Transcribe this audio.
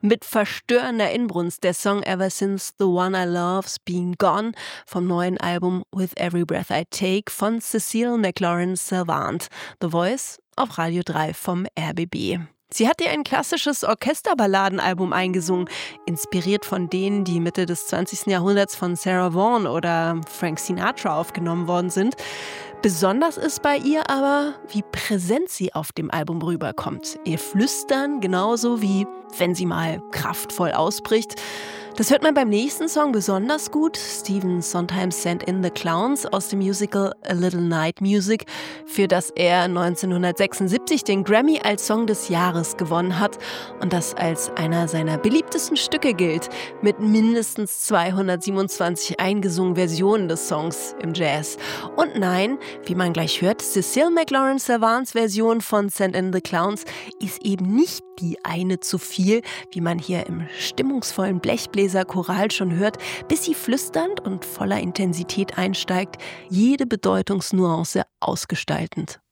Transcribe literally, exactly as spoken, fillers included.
Mit verstörender Inbrunst der Song Ever Since the One I Love's Been Gone vom neuen Album With Every Breath I Take von Cecile McLaurin-Salvant. The Voice auf Radio drei vom R B B. Sie hat ihr ein klassisches Orchesterballadenalbum eingesungen, inspiriert von denen, die Mitte des zwanzigsten Jahrhunderts von Sarah Vaughan oder Frank Sinatra aufgenommen worden sind. Besonders ist bei ihr aber, wie präsent sie auf dem Album rüberkommt. Ihr Flüstern genauso wie, wenn sie mal kraftvoll ausbricht. Das hört man beim nächsten Song besonders gut. Stephen Sondheim sent in the Clowns aus dem Musical A Little Night Music, für das er neunzehnhundertsechsundsiebzig den Grammy als Song des Jahres gewonnen hat und das als einer seiner beliebtesten Stücke gilt, mit mindestens zweihundertsiebenundzwanzig eingesungenen Versionen des Songs im Jazz. Und nein, wie man gleich hört, Cecile McLaurin-Salvants Version von Sent in the Clowns ist eben nicht die eine zu viel, wie man hier im stimmungsvollen Blechbläserchoral schon hört, bis sie flüsternd und voller Intensität einsteigt, jede Bedeutungsnuance ausgestaltend.